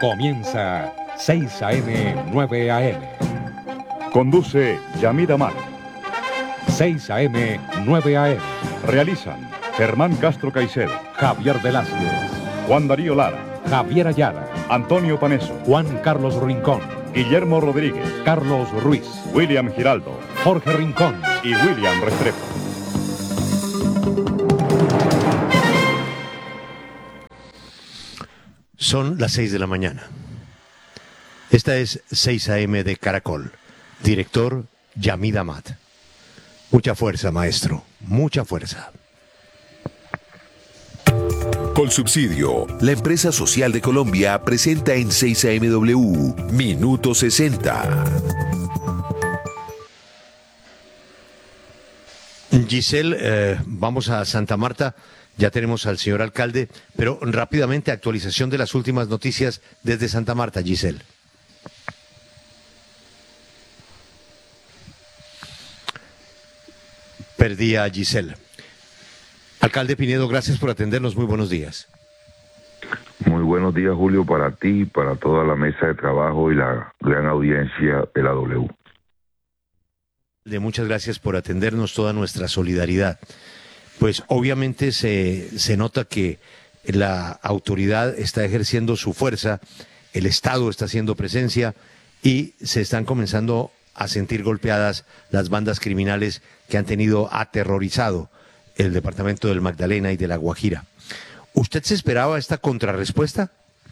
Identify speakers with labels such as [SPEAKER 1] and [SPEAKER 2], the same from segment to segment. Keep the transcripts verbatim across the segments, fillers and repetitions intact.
[SPEAKER 1] Comienza seis a eme nueve a eme.
[SPEAKER 2] Conduce Yamid Amar.
[SPEAKER 1] seis a eme nueve a eme.
[SPEAKER 2] Realizan Germán Castro Caicedo,
[SPEAKER 1] Javier Velázquez,
[SPEAKER 2] Juan Darío Lara,
[SPEAKER 1] Javier Ayala,
[SPEAKER 2] Antonio Paneso,
[SPEAKER 1] Juan Carlos Rincón,
[SPEAKER 2] Guillermo Rodríguez,
[SPEAKER 1] Carlos Ruiz,
[SPEAKER 2] William Giraldo,
[SPEAKER 1] Jorge Rincón
[SPEAKER 2] y William Restrepo.
[SPEAKER 3] Son las seis de la mañana. Esta es seis a eme de Caracol. Director Yamid Amar. Mucha fuerza, maestro. Mucha fuerza.
[SPEAKER 4] Colsubsidio, la empresa social de Colombia, presenta en seis a eme doble u Minuto sesenta.
[SPEAKER 3] Giselle, eh, vamos a Santa Marta. Ya tenemos al señor alcalde, pero rápidamente actualización de las últimas noticias desde Santa Marta, Giselle. Perdí a Giselle. Alcalde Pinedo, gracias por atendernos. Muy buenos días.
[SPEAKER 5] Muy buenos días, Julio, para ti, para toda la mesa de trabajo y la gran audiencia de la W.
[SPEAKER 3] De muchas gracias por atendernos, toda nuestra solidaridad. Pues obviamente se, se nota que la autoridad está ejerciendo su fuerza, el Estado está haciendo presencia y se están comenzando a sentir golpeadas las bandas criminales que han tenido aterrorizado el departamento del Magdalena y de La Guajira. ¿Usted se esperaba esta contrarrespuesta?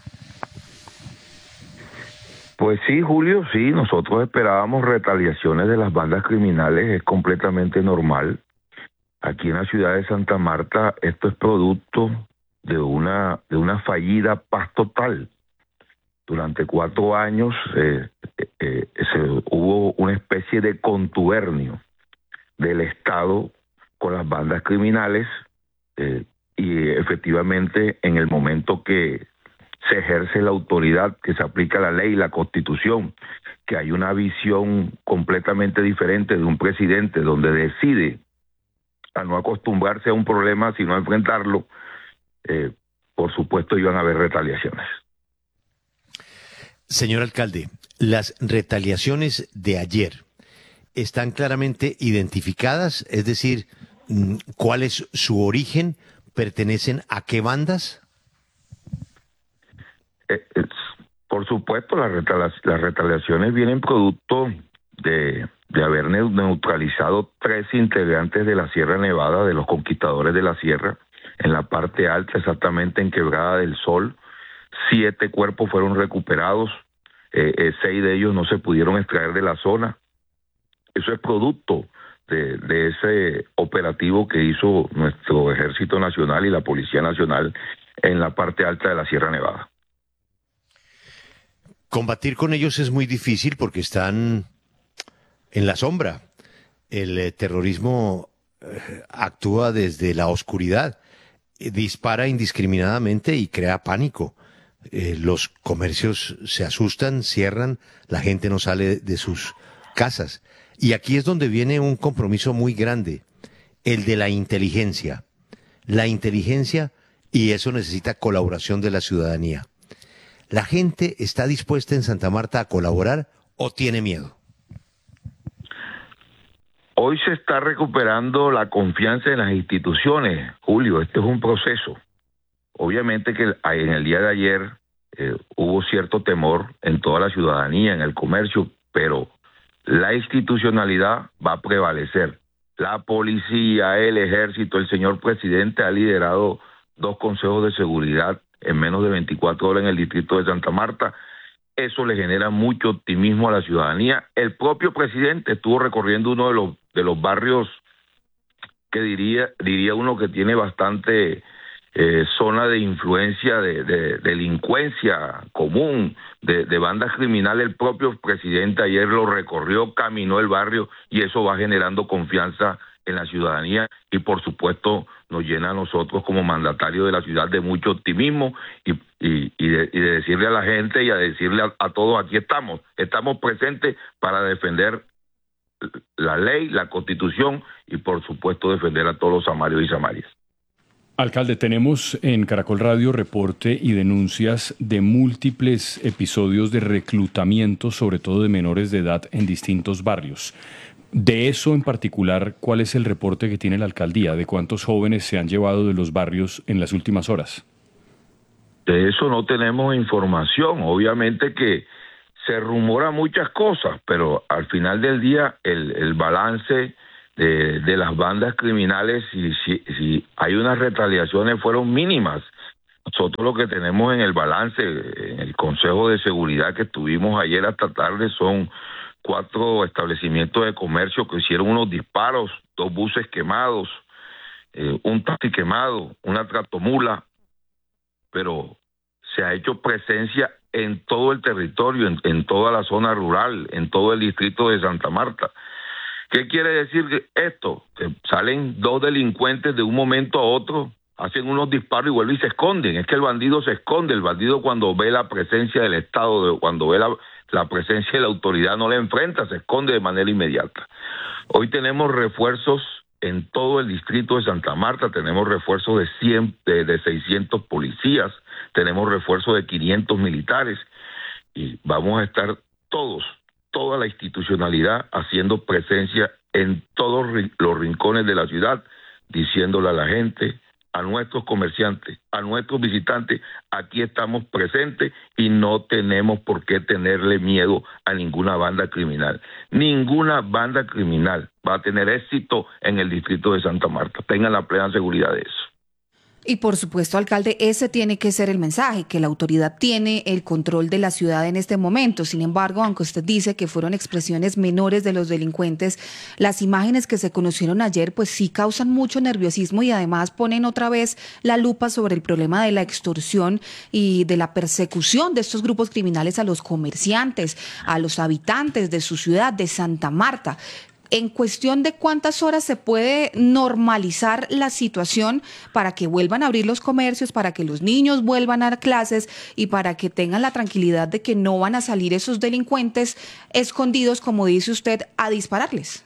[SPEAKER 5] Pues sí, Julio, sí, nosotros esperábamos retaliaciones de las bandas criminales, es completamente normal. Aquí en la ciudad de Santa Marta, esto es producto de una, de una fallida paz total. Durante cuatro años eh, eh, se, hubo una especie de contubernio del Estado con las bandas criminales eh, y efectivamente en el momento que se ejerce la autoridad, que se aplica la ley y la Constitución, que hay una visión completamente diferente de un presidente donde decide a no acostumbrarse a un problema, sino a enfrentarlo, eh, por supuesto iban a haber retaliaciones.
[SPEAKER 3] Señor alcalde, las retaliaciones de ayer están claramente identificadas, es decir, ¿cuál es su origen? ¿Pertenecen a qué bandas?
[SPEAKER 5] Eh, eh, por supuesto, las, retali- las retaliaciones vienen producto de... de haber neutralizado tres integrantes de la Sierra Nevada, de los conquistadores de la Sierra, en la parte alta, exactamente en Quebrada del Sol. Siete cuerpos fueron recuperados, eh, eh, seis de ellos no se pudieron extraer de la zona. Eso es producto de, de ese operativo que hizo nuestro Ejército Nacional y la Policía Nacional en la parte alta de la Sierra Nevada.
[SPEAKER 3] Combatir con ellos es muy difícil porque están en la sombra. El eh, terrorismo eh, actúa desde la oscuridad, eh, dispara indiscriminadamente y crea pánico. Eh, los comercios se asustan, cierran, la gente no sale de sus casas. Y aquí es donde viene un compromiso muy grande, el de la inteligencia. La inteligencia, y eso necesita colaboración de la ciudadanía. ¿La gente está dispuesta en Santa Marta a colaborar o tiene miedo?
[SPEAKER 5] Hoy se está recuperando la confianza en las instituciones, Julio, este es un proceso. Obviamente que en el día de ayer eh, hubo cierto temor en toda la ciudadanía, en el comercio, pero la institucionalidad va a prevalecer. La policía, el ejército, el señor presidente ha liderado dos consejos de seguridad en menos de veinticuatro horas en el distrito de Santa Marta. Eso le genera mucho optimismo a la ciudadanía. El propio presidente estuvo recorriendo uno de los de los barrios que diría diría uno que tiene bastante eh, zona de influencia de, de, de delincuencia común, de, de bandas criminales. El propio presidente ayer lo recorrió, caminó el barrio y eso va generando confianza en la ciudadanía y por supuesto nos llena a nosotros como mandatarios de la ciudad de mucho optimismo y, y, y, de, y de decirle a la gente y a decirle a, a todos, aquí estamos, estamos presentes para defender la ley, la Constitución y por supuesto defender a todos los samarios y samarias.
[SPEAKER 6] Alcalde, tenemos en Caracol Radio reporte y denuncias de múltiples episodios de reclutamiento, sobre todo de menores de edad, en distintos barrios. De eso en particular, ¿cuál es el reporte que tiene la alcaldía? ¿De cuántos jóvenes se han llevado de los barrios en las últimas horas?
[SPEAKER 5] De eso no tenemos información. Obviamente que se rumora muchas cosas, pero al final del día el, el balance de, de las bandas criminales, si, si, si hay unas retaliaciones, fueron mínimas. Nosotros lo que tenemos en el balance, en el Consejo de Seguridad que tuvimos ayer hasta tarde, son cuatro establecimientos de comercio que hicieron unos disparos, dos buses quemados, eh, un taxi quemado, una tractomula, pero se ha hecho presencia en todo el territorio, en, en toda la zona rural, en todo el distrito de Santa Marta. ¿Qué quiere decir esto? Que salen dos delincuentes de un momento a otro, hacen unos disparos y vuelven y se esconden. Es que el bandido se esconde, el bandido cuando ve la presencia del Estado, cuando ve la, la presencia de la autoridad, no la enfrenta, se esconde de manera inmediata. Hoy tenemos refuerzos en todo el distrito de Santa Marta, tenemos refuerzos de, cien, de, de seiscientos policías, tenemos refuerzos de quinientos militares y vamos a estar todos, toda la institucionalidad haciendo presencia en todos los rincones de la ciudad, diciéndole a la gente, a nuestros comerciantes, a nuestros visitantes, aquí estamos presentes y no tenemos por qué tenerle miedo a ninguna banda criminal. Ninguna banda criminal va a tener éxito en el distrito de Santa Marta. Tengan la plena seguridad de eso.
[SPEAKER 7] Y por supuesto, alcalde, ese tiene que ser el mensaje, que la autoridad tiene el control de la ciudad en este momento. Sin embargo, aunque usted dice que fueron expresiones menores de los delincuentes, las imágenes que se conocieron ayer pues sí causan mucho nerviosismo y además ponen otra vez la lupa sobre el problema de la extorsión y de la persecución de estos grupos criminales a los comerciantes, a los habitantes de su ciudad, de Santa Marta. En cuestión de cuántas horas se puede normalizar la situación para que vuelvan a abrir los comercios, para que los niños vuelvan a clases y para que tengan la tranquilidad de que no van a salir esos delincuentes escondidos, como dice usted, a dispararles.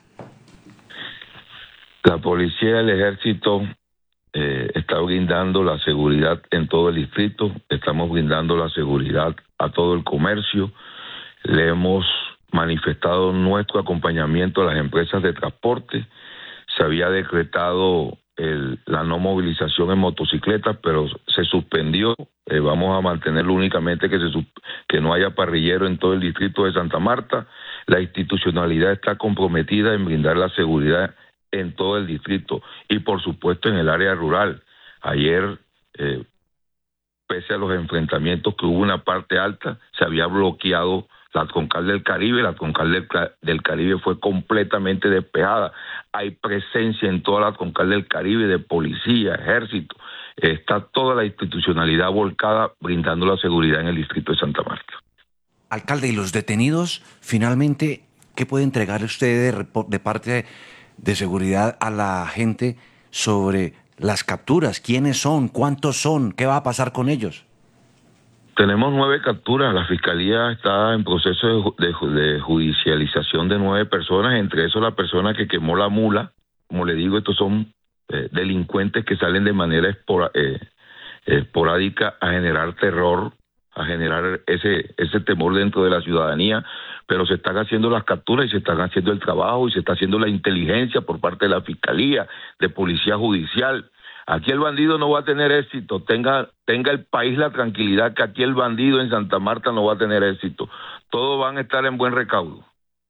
[SPEAKER 5] La policía y el ejército eh, está brindando la seguridad en todo el distrito, estamos brindando la seguridad a todo el comercio, le hemos manifestado nuestro acompañamiento a las empresas de transporte. Se había decretado el, la no movilización en motocicletas, pero se suspendió. Eh, vamos a mantenerlo únicamente que, se, que no haya parrillero en todo el distrito de Santa Marta. La institucionalidad está comprometida en brindar la seguridad en todo el distrito y, por supuesto, en el área rural. Ayer, eh, pese a los enfrentamientos que hubo en la parte alta, se había bloqueado la Troncal del Caribe, la Troncal del, del Caribe fue completamente despejada. Hay presencia en toda la Troncal del Caribe de policía, ejército. Está toda la institucionalidad volcada brindando la seguridad en el distrito de Santa Marta.
[SPEAKER 8] Alcalde, ¿y los detenidos finalmente qué puede entregar usted de, de parte de seguridad a la gente sobre las capturas? ¿Quiénes son? ¿Cuántos son? ¿Qué va a pasar con ellos?
[SPEAKER 5] Tenemos nueve capturas. La Fiscalía está en proceso de, de, de judicialización de nueve personas, entre esos la persona que quemó la mula. Como le digo, estos son eh, delincuentes que salen de manera espora, eh, esporádica a generar terror, a generar ese, ese temor dentro de la ciudadanía, pero se están haciendo las capturas y se están haciendo el trabajo y se está haciendo la inteligencia por parte de la Fiscalía, de Policía Judicial. Aquí el bandido no va a tener éxito, tenga, tenga el país la tranquilidad que aquí el bandido en Santa Marta no va a tener éxito. Todos van a estar en buen recaudo.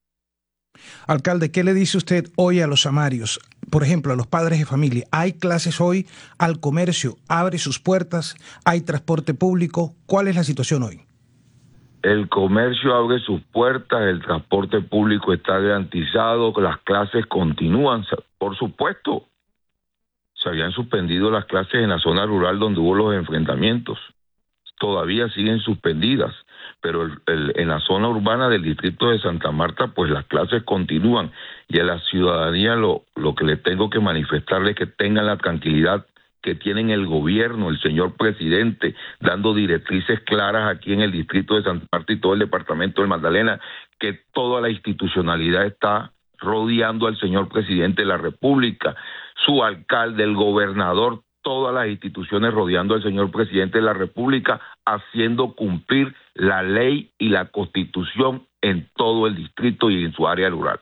[SPEAKER 9] Alcalde, ¿qué le dice usted hoy a los samarios? Por ejemplo, a los padres de familia. ¿Hay clases hoy? ¿Al comercio abre sus puertas? ¿Hay transporte público? ¿Cuál es la situación hoy?
[SPEAKER 5] El comercio abre sus puertas, el transporte público está garantizado, las clases continúan, por supuesto. Se habían suspendido las clases en la zona rural donde hubo los enfrentamientos. Todavía siguen suspendidas, pero el, el, en la zona urbana del distrito de Santa Marta, pues las clases continúan. Y a la ciudadanía lo, lo que le tengo que manifestarle es que tengan la tranquilidad que tienen el gobierno, el señor presidente, dando directrices claras aquí en el distrito de Santa Marta y todo el departamento del Magdalena, que toda la institucionalidad está rodeando al señor presidente de la República, su alcalde, el gobernador, todas las instituciones rodeando al señor presidente de la República, haciendo cumplir la ley y la Constitución en todo el distrito y en su área rural.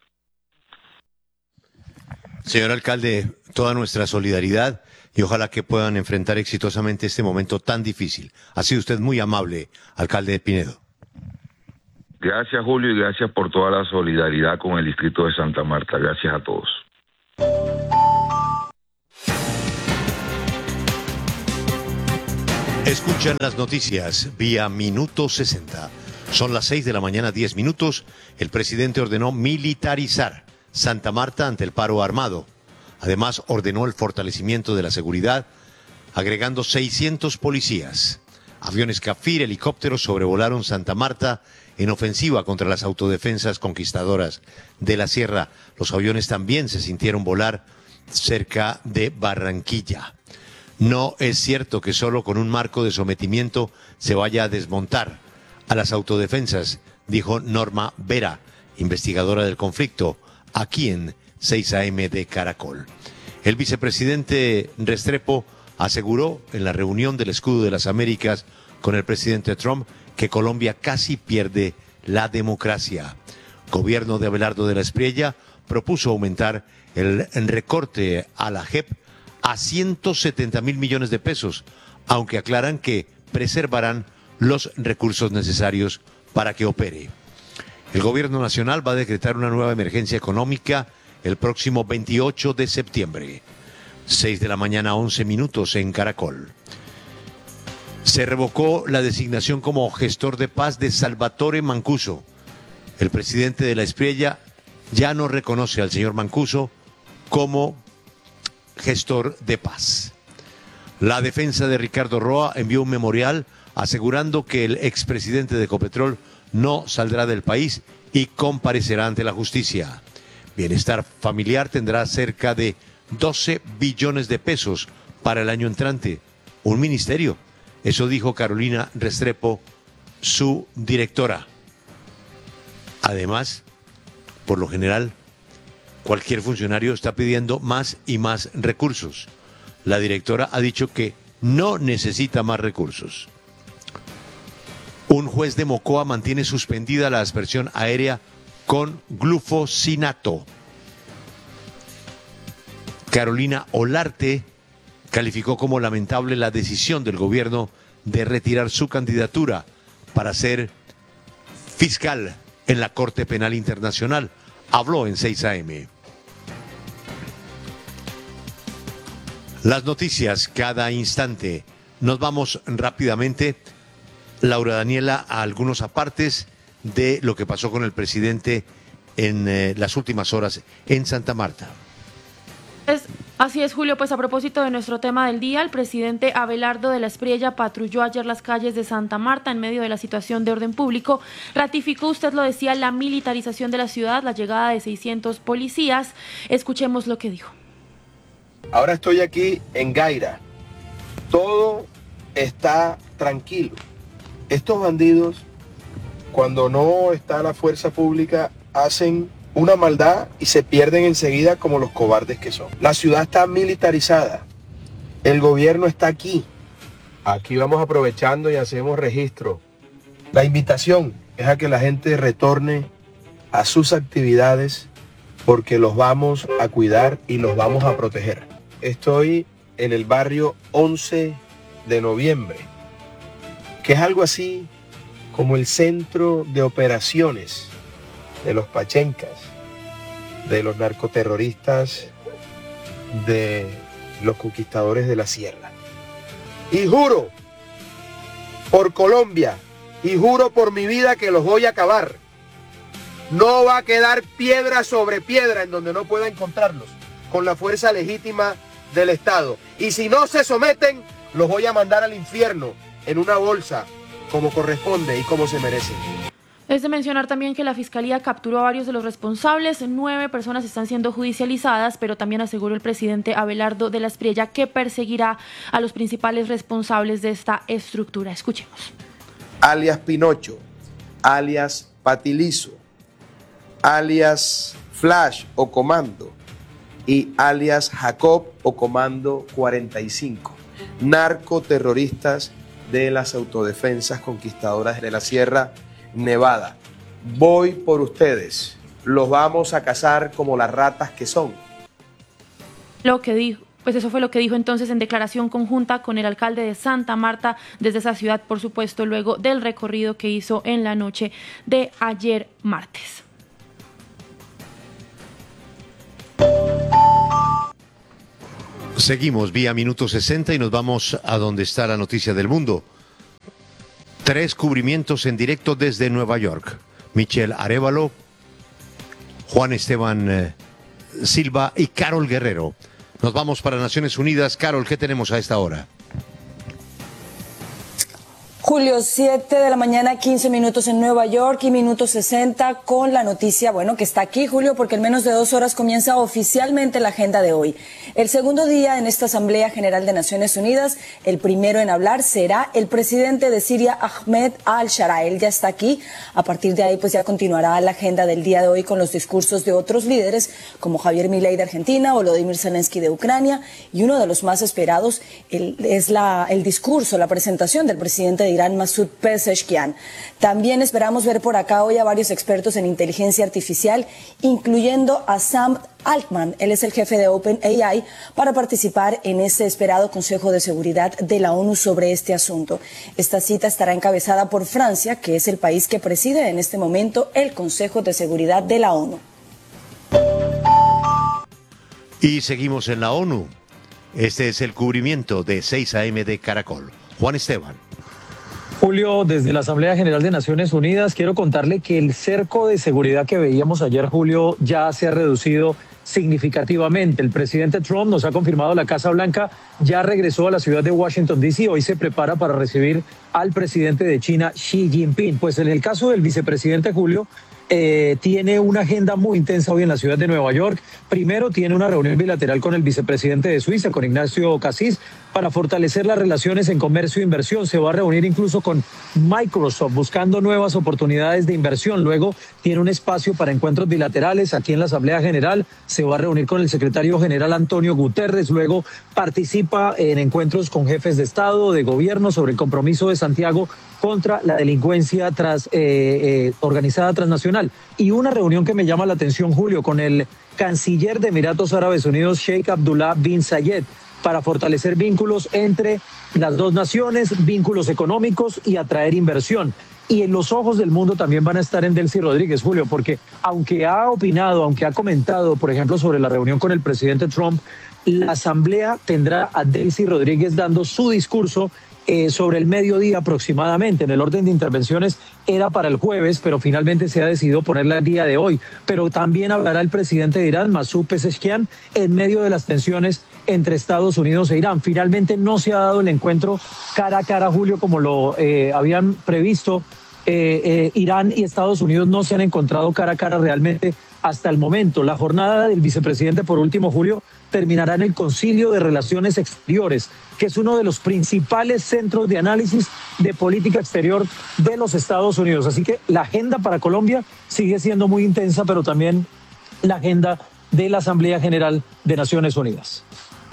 [SPEAKER 3] Señor alcalde, toda nuestra solidaridad y ojalá que puedan enfrentar exitosamente este momento tan difícil. Ha sido usted muy amable, alcalde de Pinedo.
[SPEAKER 5] Gracias, Julio, y gracias por toda la solidaridad con el distrito de Santa Marta. Gracias a todos.
[SPEAKER 3] Escuchan las noticias vía Minuto sesenta. Son las seis de la mañana, diez minutos. El presidente ordenó militarizar Santa Marta ante el paro armado. Además, ordenó el fortalecimiento de la seguridad, agregando seiscientos policías. Aviones Cafir, helicópteros sobrevolaron Santa Marta en ofensiva contra las autodefensas conquistadoras de la sierra. Los aviones también se sintieron volar cerca de Barranquilla. No es cierto que solo con un marco de sometimiento se vaya a desmontar a las autodefensas, dijo Norma Vera, investigadora del conflicto, aquí en seis A M de Caracol. El vicepresidente Restrepo aseguró en la reunión del Escudo de las Américas con el presidente Trump que Colombia casi pierde la democracia. Gobierno de Abelardo de la Espriella propuso aumentar el recorte a la J E P a ciento setenta mil millones de pesos, aunque aclaran que preservarán los recursos necesarios para que opere. El gobierno nacional va a decretar una nueva emergencia económica el próximo veintiocho de septiembre. seis de la mañana, once minutos en Caracol. Se revocó la designación como gestor de paz de Salvatore Mancuso. El presidente de la Espriella ya no reconoce al señor Mancuso como gestor de paz. La defensa de Ricardo Roa envió un memorial asegurando que el expresidente de Ecopetrol no saldrá del país y comparecerá ante la justicia. Bienestar Familiar tendrá cerca de doce billones de pesos para el año entrante. Un ministerio. Eso dijo Carolina Restrepo, su directora. Además, por lo general, cualquier funcionario está pidiendo más y más recursos. La directora ha dicho que no necesita más recursos. Un juez de Mocoa mantiene suspendida la aspersión aérea con glufosinato. Carolina Olarte calificó como lamentable la decisión del gobierno de retirar su candidatura para ser fiscal en la Corte Penal Internacional. Habló en seis A M. Las noticias cada instante. Nos vamos rápidamente, Laura Daniela, a algunos apartes de lo que pasó con el presidente en eh, las últimas horas en Santa Marta.
[SPEAKER 10] Es, así es, Julio. Pues a propósito de nuestro tema del día, el presidente Abelardo de la Espriella patrulló ayer las calles de Santa Marta en medio de la situación de orden público. Ratificó, usted lo decía, la militarización de la ciudad, la llegada de seiscientos policías. Escuchemos lo que dijo.
[SPEAKER 11] Ahora estoy aquí en Gaira. Todo está tranquilo. Estos bandidos, cuando no está la fuerza pública, hacen una maldad y se pierden enseguida como los cobardes que son. La ciudad está militarizada. El gobierno está aquí. Aquí vamos aprovechando y hacemos registro. La invitación es a que la gente retorne a sus actividades porque los vamos a cuidar y los vamos a proteger. Estoy en el barrio once de noviembre, que es algo así como el centro de operaciones de los pachencas, de los narcoterroristas, de los conquistadores de la sierra. Y juro por Colombia, y juro por mi vida que los voy a acabar. No va a quedar piedra sobre piedra en donde no pueda encontrarlos, con la fuerza legítima del Estado. Y si no se someten, los voy a mandar al infierno en una bolsa, como corresponde y como se merecen.
[SPEAKER 10] Es de mencionar también que la Fiscalía capturó a varios de los responsables. Nueve personas están siendo judicializadas, pero también aseguró el presidente Abelardo de la Espriella que perseguirá a los principales responsables de esta estructura. Escuchemos.
[SPEAKER 11] Alias Pinocho, alias Patilizo, alias Flash o Comando y alias Jacob o Comando cuarenta y cinco. narcoterroristas de las autodefensas conquistadoras de la Sierra Nevada. Voy por ustedes, los vamos a cazar como las ratas que son.
[SPEAKER 10] Lo que dijo. Pues eso fue lo que dijo entonces en declaración conjunta con el alcalde de Santa Marta desde esa ciudad, por supuesto, luego del recorrido que hizo en la noche de ayer martes.
[SPEAKER 3] Seguimos vía Minuto sesenta y nos vamos a donde está la noticia del mundo. Tres cubrimientos en directo desde Nueva York. Michelle Arévalo, Juan Esteban eh, Silva y Carol Guerrero. Nos vamos para Naciones Unidas. Carol, ¿qué tenemos a esta hora?
[SPEAKER 12] Julio, siete de la mañana, quince minutos en Nueva York y minuto sesenta con la noticia, bueno, que está aquí, Julio, porque en menos de dos horas comienza oficialmente la agenda de hoy. El segundo día en esta Asamblea General de Naciones Unidas, el primero en hablar será el presidente de Siria, Ahmed al-Shara. Él ya está aquí. A partir de ahí, pues ya continuará la agenda del día de hoy con los discursos de otros líderes, como Javier Milei de Argentina, Volodymyr Zelensky de Ucrania, y uno de los más esperados el, es la, el discurso, la presentación del presidente de Irán, Masoud Pezeshkian. También esperamos ver por acá hoy a varios expertos en inteligencia artificial, incluyendo a Sam Altman. Él es el jefe de OpenAI, para participar en ese esperado Consejo de Seguridad de la ONU sobre este asunto. Esta cita estará encabezada por Francia, que es el país que preside en este momento el Consejo de Seguridad de la ONU.
[SPEAKER 3] Y seguimos en la ONU. Este es el cubrimiento de seis a eme de Caracol. Juan Esteban.
[SPEAKER 13] Julio, desde la Asamblea General de Naciones Unidas, quiero contarle que el cerco de seguridad que veíamos ayer, Julio, ya se ha reducido significativamente. El presidente Trump nos ha confirmado la Casa Blanca ya regresó a la ciudad de Washington, D C Hoy se prepara para recibir al presidente de China, Xi Jinping. Pues en el caso del vicepresidente, Julio, Eh, tiene una agenda muy intensa hoy en la ciudad de Nueva York. Primero tiene una reunión bilateral con el vicepresidente de Suiza, con Ignacio Cassis, para fortalecer las relaciones en comercio e inversión. Se va a reunir incluso con Microsoft, buscando nuevas oportunidades de inversión. Luego tiene un espacio para encuentros bilaterales aquí en la Asamblea General. Se va a reunir con el secretario general Antonio Guterres. Luego participa en encuentros con jefes de Estado, de gobierno, sobre el compromiso de Santiago contra la delincuencia tras, eh, eh, organizada transnacional. Y una reunión que me llama la atención, Julio, con el canciller de Emiratos Árabes Unidos, Sheikh Abdullah bin Zayed, para fortalecer vínculos entre las dos naciones, vínculos económicos y atraer inversión. Y en los ojos del mundo también van a estar en Delcy Rodríguez, Julio, porque aunque ha opinado, aunque ha comentado, por ejemplo, sobre la reunión con el presidente Trump, la Asamblea tendrá a Delcy Rodríguez dando su discurso Eh, sobre el mediodía aproximadamente. En el orden de intervenciones era para el jueves, pero finalmente se ha decidido ponerla el día de hoy. Pero también hablará el presidente de Irán, Masoud Pezeshkian, en medio de las tensiones entre Estados Unidos e Irán. Finalmente no se ha dado el encuentro cara a cara, Julio, como lo eh, habían previsto. Eh, eh, Irán y Estados Unidos no se han encontrado cara a cara realmente hasta el momento. La jornada del vicepresidente, por último, Julio, terminará en el Concilio de Relaciones Exteriores, que es uno de los principales centros de análisis de política exterior de los Estados Unidos. Así que la agenda para Colombia sigue siendo muy intensa, pero también la agenda de la Asamblea General de Naciones Unidas.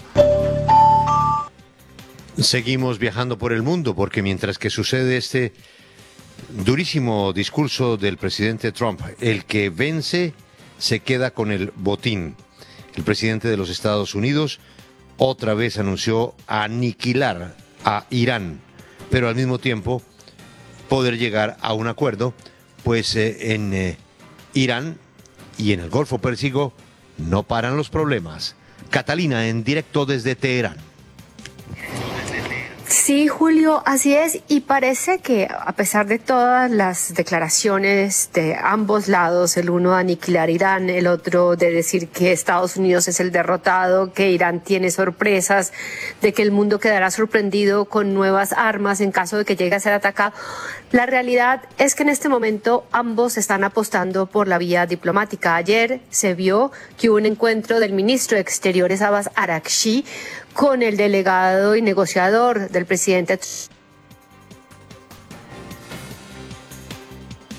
[SPEAKER 3] Seguimos viajando por el mundo, porque mientras que sucede este durísimo discurso del presidente Trump, el que vence se queda con el botín. El presidente de los Estados Unidos otra vez anunció aniquilar a Irán, pero al mismo tiempo poder llegar a un acuerdo, pues eh, en eh, Irán y en el Golfo Pérsico no paran los problemas. Catalina, en directo desde Teherán.
[SPEAKER 14] Sí, Julio, así es, y parece que a pesar de todas las declaraciones de ambos lados, el uno de aniquilar Irán, el otro de decir que Estados Unidos es el derrotado, que Irán tiene sorpresas, de que el mundo quedará sorprendido con nuevas armas en caso de que llegue a ser atacado, la realidad es que en este momento ambos están apostando por la vía diplomática. Ayer se vio que hubo un encuentro del ministro de Exteriores Abbas Araghchi con el delegado y negociador del presidente.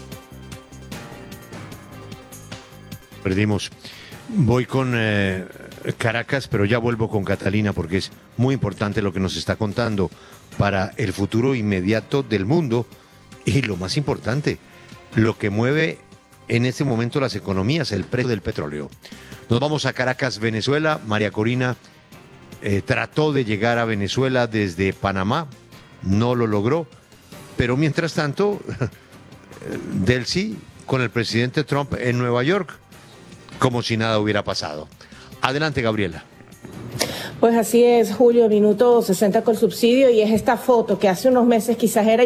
[SPEAKER 3] Perdimos. Voy con eh, Caracas, pero ya vuelvo con Catalina porque es muy importante lo que nos está contando para el futuro inmediato del mundo y lo más importante, lo que mueve en este momento las economías, el precio del petróleo. Nos vamos a Caracas, Venezuela. María Corina eh, trató de llegar a Venezuela desde Panamá, no lo logró, pero mientras tanto, Delcy con el presidente Trump en Nueva York, como si nada hubiera pasado. Adelante, Gabriela.
[SPEAKER 15] Pues así es, Julio, minuto sesenta con subsidio, y es esta foto que hace unos meses quizás era